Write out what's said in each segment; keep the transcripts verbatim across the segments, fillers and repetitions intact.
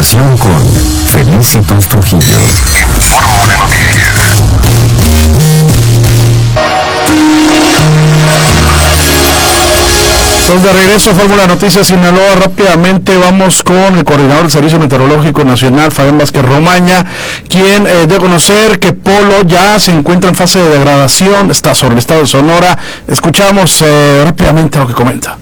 información con Felicitos Trujillo. Pues de regreso a Fórmula Noticias Sinaloa, rápidamente vamos con el coordinador del Servicio Meteorológico Nacional, Fabián Vázquez Romaña, quien eh, de conocer que Polo ya se encuentra en fase de degradación, está sobre el estado de Sonora. Escuchamos eh, rápidamente lo que comenta.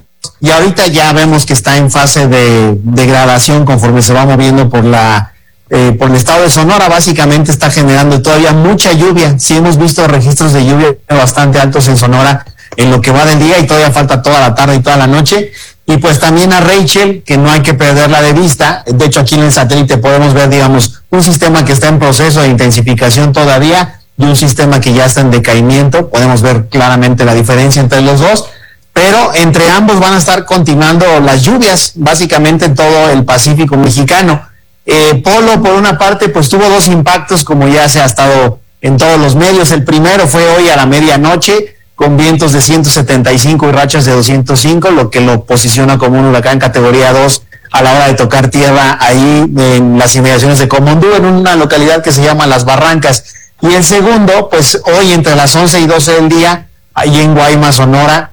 Y ahorita ya vemos que está en fase de degradación conforme se va moviendo por la eh, por el estado de Sonora. Básicamente está generando todavía mucha lluvia. Sí hemos visto registros de lluvia bastante altos en Sonora en lo que va del día, y todavía falta toda la tarde y toda la noche. Y pues también a Rachel, que no hay que perderla de vista. De hecho, aquí en el satélite podemos ver, digamos, un sistema que está en proceso de intensificación todavía y un sistema que ya está en decaimiento. Podemos ver claramente la diferencia entre los dos, pero entre ambos van a estar continuando las lluvias, básicamente en todo el Pacífico mexicano. Eh, Polo, por una parte, pues tuvo dos impactos, como ya se ha estado en todos los medios. El primero fue hoy a la medianoche, con vientos de ciento setenta y cinco y rachas de doscientos cinco, lo que lo posiciona como un huracán categoría dos a la hora de tocar tierra ahí en las inmediaciones de Comondú, en una localidad que se llama Las Barrancas. Y el segundo, pues hoy entre las once y doce del día, ahí en Guaymas, Sonora,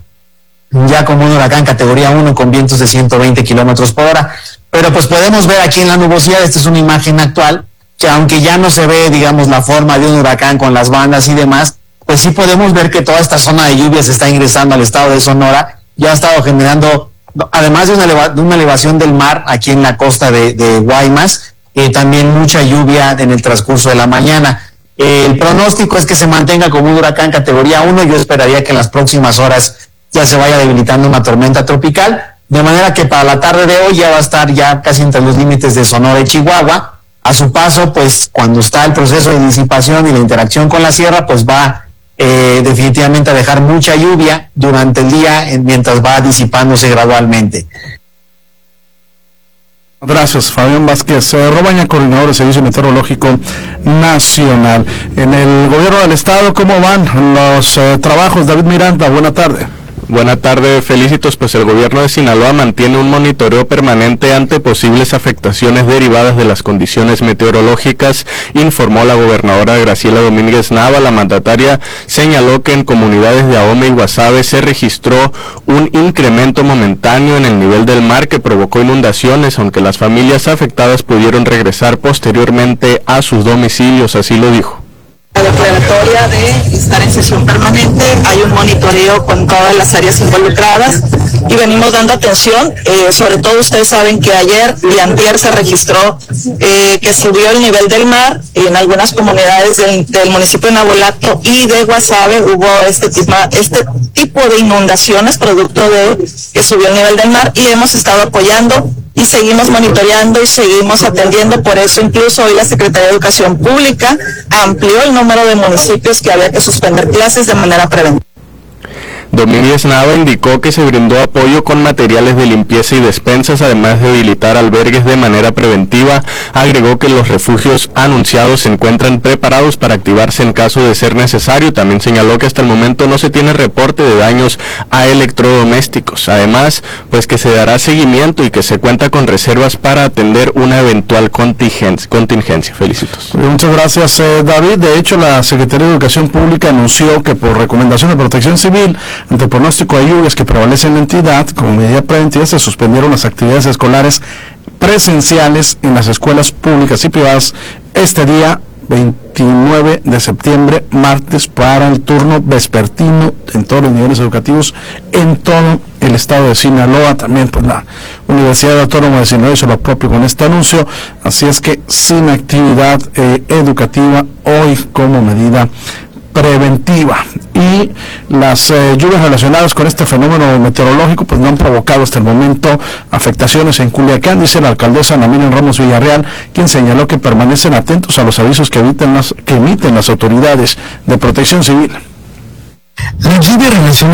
ya como un huracán categoría uno con vientos de ciento veinte kilómetros por hora. Pero pues podemos ver aquí en la nubosidad, esta es una imagen actual, que aunque ya no se ve, digamos, la forma de un huracán con las bandas y demás, pues sí podemos ver que toda esta zona de lluvias está ingresando al estado de Sonora. Ya ha estado generando, además de una, eleva, de una elevación del mar aquí en la costa de, de Guaymas, eh, también mucha lluvia en el transcurso de la mañana. Eh, el pronóstico es que se mantenga como un huracán categoría uno. Yo esperaría que en las próximas horas ya se vaya debilitando una tormenta tropical, de manera que para la tarde de hoy ya va a estar ya casi entre los límites de Sonora y Chihuahua. A su paso, pues cuando está el proceso de disipación y la interacción con la sierra, pues va Eh, definitivamente a dejar mucha lluvia durante el día en, mientras va disipándose gradualmente. Gracias, Fabián Vázquez eh, Romaña, coordinador del Servicio Meteorológico Nacional. En el gobierno del estado, ¿cómo van los eh, trabajos? David Miranda, buena tarde. Buena tarde, Felicitos. Pues el gobierno de Sinaloa mantiene un monitoreo permanente ante posibles afectaciones derivadas de las condiciones meteorológicas, informó la gobernadora Graciela Domínguez Nava. La mandataria señaló que en comunidades de Ahome y Guasave se registró un incremento momentáneo en el nivel del mar que provocó inundaciones, aunque las familias afectadas pudieron regresar posteriormente a sus domicilios, así lo dijo. La declaratoria de estar en sesión permanente, hay un monitoreo con todas las áreas involucradas y venimos dando atención, eh, sobre todo ustedes saben que ayer y antier se registró eh, que subió el nivel del mar en algunas comunidades del, del municipio de Nabolato y de Guasave. Hubo este tipo, este tipo de inundaciones producto de que subió el nivel del mar, y hemos estado apoyando y seguimos monitoreando y seguimos atendiendo. Por eso incluso hoy la Secretaría de Educación Pública amplió el número de municipios que había que suspender clases de manera preventiva. Domínguez Nava indicó que se brindó apoyo con materiales de limpieza y despensas, además de habilitar albergues de manera preventiva. Agregó que los refugios anunciados se encuentran preparados para activarse en caso de ser necesario. También señaló que hasta el momento no se tiene reporte de daños a electrodomésticos. Además, pues que se dará seguimiento y que se cuenta con reservas para atender una eventual contingencia. contingencia. Felicitos. Muchas gracias, eh, David. De hecho, la Secretaría de Educación Pública anunció que por recomendación de Protección Civil, ante el pronóstico de lluvias que prevalece en la entidad, como medida preventiva se suspendieron las actividades escolares presenciales en las escuelas públicas y privadas este día veintinueve de septiembre, martes, para el turno vespertino en todos los niveles educativos en todo el estado de Sinaloa. También pues la Universidad Autónoma de Sinaloa hizo lo propio con este anuncio, así es que sin actividad eh, educativa hoy como medida preventiva. Y las eh, lluvias relacionadas con este fenómeno meteorológico pues no han provocado hasta el momento afectaciones en Culiacán, dice la alcaldesa Ana Miriam Ramos Villarreal, quien señaló que permanecen atentos a los avisos que emiten las, que emiten las autoridades de Protección Civil. La lluvia relacionada